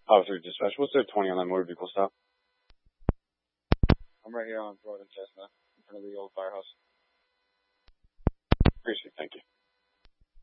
Officer Dispatch, what's the 20 on that motor vehicle stop? I'm right here on Broad and Chestnut, in front of the old firehouse.